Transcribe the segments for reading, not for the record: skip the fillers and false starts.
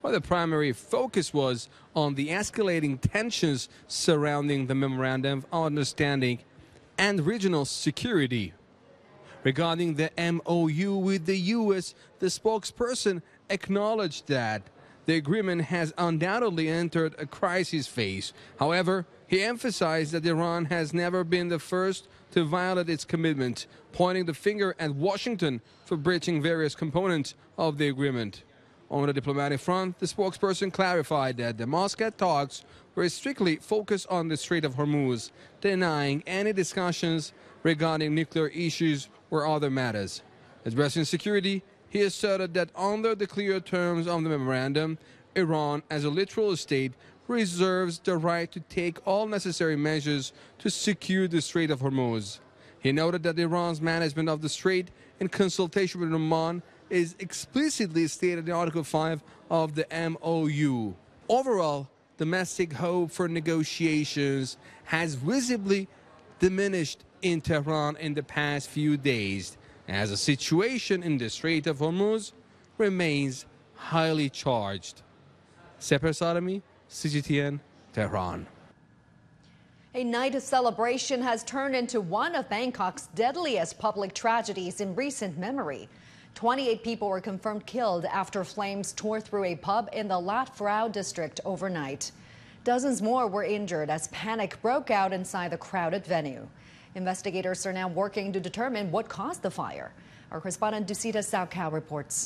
Well, the primary focus was on the escalating tensions surrounding the Memorandum of Understanding and regional security. Regarding the MOU with the U.S., the spokesperson acknowledged that the agreement has undoubtedly entered a crisis phase. However, he emphasized that Iran has never been the first to violate its commitment, pointing the finger at Washington for breaching various components of the agreement. On the diplomatic front, the spokesperson clarified that the Muscat talks were strictly focused on the Strait of Hormuz, denying any discussions regarding nuclear issues or other matters. Addressing security, he asserted that under the clear terms of the memorandum, Iran, as a neutral state, reserves the right to take all necessary measures to secure the Strait of Hormuz. He noted that Iran's management of the strait, in consultation with Oman, is explicitly stated in Article 5 of the MOU. Overall, domestic hope for negotiations has visibly diminished in Tehran in the past few days, as the situation in the Strait of Hormuz remains highly charged. Seper Sadami, CGTN, Tehran. A night of celebration has turned into one of Bangkok's deadliest public tragedies in recent memory. 28 people were confirmed killed after flames tore through a pub in the Lat Phrao district overnight. Dozens more were injured as panic broke out inside the crowded venue. Investigators are now working to determine what caused the fire. Our correspondent Dusita Saukau reports.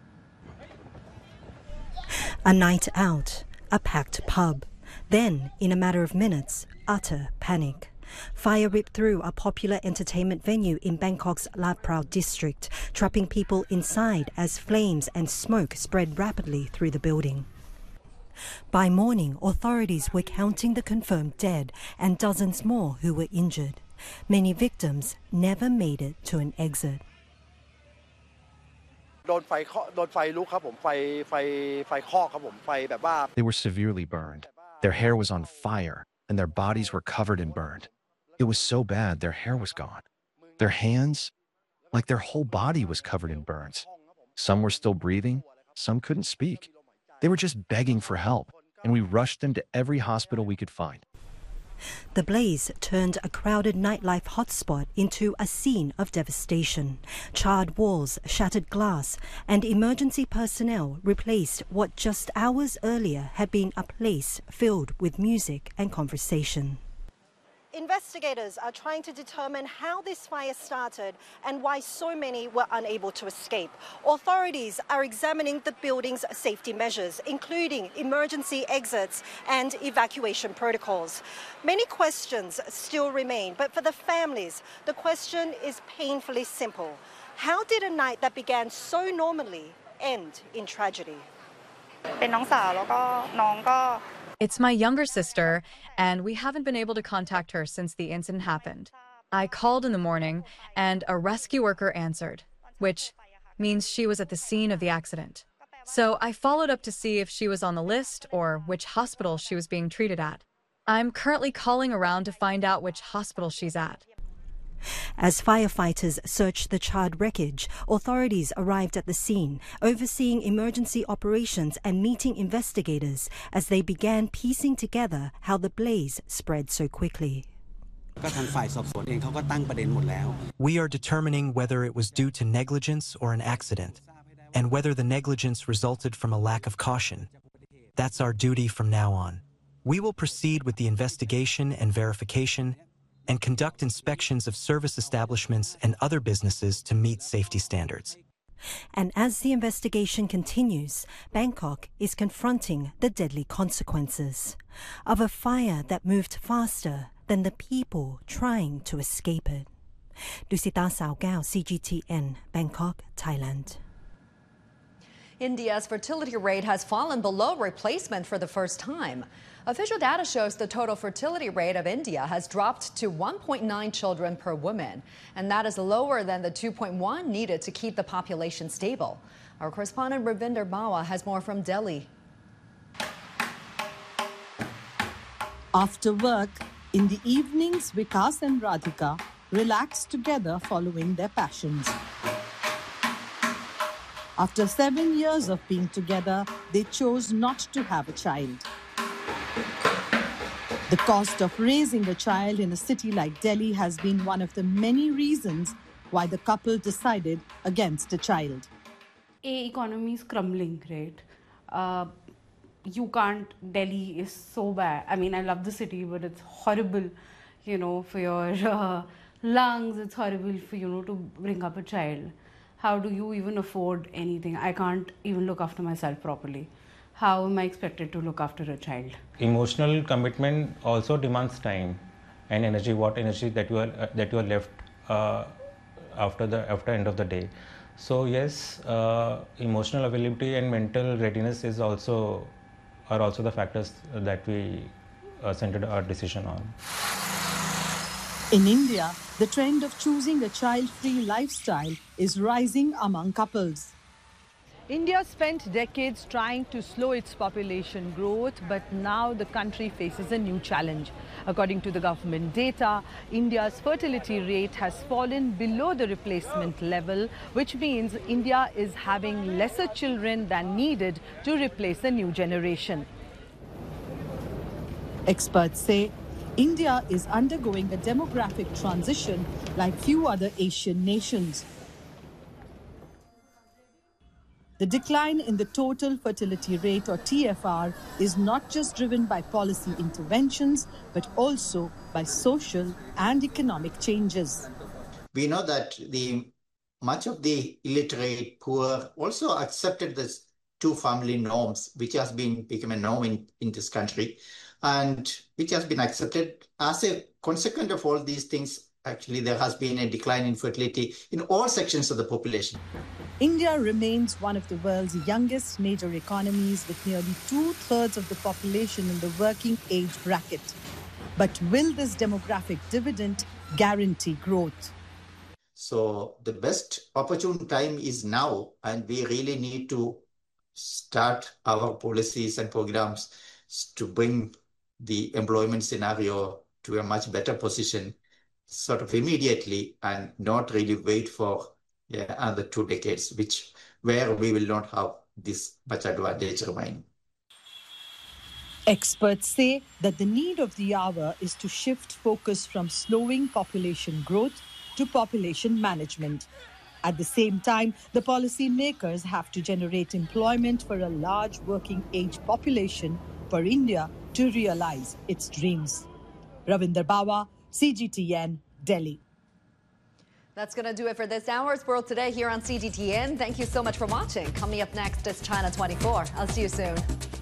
A night out, a packed pub. Then, in a matter of minutes, utter panic. Fire ripped through a popular entertainment venue in Bangkok's Lat Phrao district, trapping people inside as flames and smoke spread rapidly through the building. By morning, authorities were counting the confirmed dead and dozens more who were injured. Many victims never made it to an exit. They were severely burned. Their hair was on fire, and their bodies were covered in burnt. It was so bad their hair was gone. Their hands, like their whole body was covered in burns. Some were still breathing, some couldn't speak. They were just begging for help, and we rushed them to every hospital we could find. The blaze turned a crowded nightlife hotspot into a scene of devastation. Charred walls, shattered glass, and emergency personnel replaced what just hours earlier had been a place filled with music and conversation. Investigators are trying to determine how this fire started and why so many were unable to escape. Authorities are examining the building's safety measures, including emergency exits and evacuation protocols. Many questions still remain, but for the families, the question is painfully simple. How did a night that began so normally end in tragedy? It's my younger sister, and we haven't been able to contact her since the incident happened. I called in the morning, and a rescue worker answered, which means she was at the scene of the accident. So I followed up to see if she was on the list or which hospital she was being treated at. I'm currently calling around to find out which hospital she's at. As firefighters searched the charred wreckage, authorities arrived at the scene, overseeing emergency operations and meeting investigators as they began piecing together how the blaze spread so quickly. We are determining whether it was due to negligence or an accident, and whether the negligence resulted from a lack of caution. That's our duty from now on. We will proceed with the investigation and verification and conduct inspections of service establishments and other businesses to meet safety standards. And as the investigation continues, Bangkok is confronting the deadly consequences of a fire that moved faster than the people trying to escape it. Dusita Saukau, CGTN, Bangkok, Thailand. India's fertility rate has fallen below replacement for the first time. Official data shows the total fertility rate of India has dropped to 1.9 children per woman, and that is lower than the 2.1 needed to keep the population stable. Our correspondent Ravinder Bawa has more from Delhi. After work, in the evenings, Vikas and Radhika relax together following their passions. After 7 years of being together, they chose not to have a child. The cost of raising a child in a city like Delhi has been one of the many reasons why the couple decided against a child. Economy is crumbling, right? You can't, Delhi is so bad. I mean, I love the city, but it's horrible, you know, for your lungs. It's horrible for, you know, to bring up a child. How do you even afford anything? I can't even look after myself properly. How am I expected to look after a child? Emotional commitment also demands time and energy. What energy that you are left after end of the day. So yes, emotional availability and mental readiness are also the factors that we centered our decision on. In India, the trend of choosing a child-free lifestyle is rising among couples. India spent decades trying to slow its population growth, but now the country faces a new challenge. According to the government data, India's fertility rate has fallen below the replacement level, which means India is having lesser children than needed to replace the new generation. Experts say India is undergoing a demographic transition like few other Asian nations. The decline in the total fertility rate, or TFR, is not just driven by policy interventions, but also by social and economic changes. We know that much of the illiterate, poor also accepted this two-family norms, which has become a norm in this country, and which has been accepted as a consequence of all these things. Actually, there has been a decline in fertility in all sections of the population. India remains one of the world's youngest major economies, with nearly 2/3 of the population in the working age bracket. But will this demographic dividend guarantee growth? So the best opportune time is now, and we really need to start our policies and programs to bring the employment scenario to a much better position sort of immediately, and not really wait for another 2 decades, where we will not have this much advantage remaining. Experts say that the need of the hour is to shift focus from slowing population growth to population management. At the same time, the policy makers have to generate employment for a large working age population for India to realize its dreams. Ravinder Bawa, CGTN, Delhi. That's going to do it for this hour's World Today here on CGTN. Thank you so much for watching. Coming up next is China 24. I'll see you soon.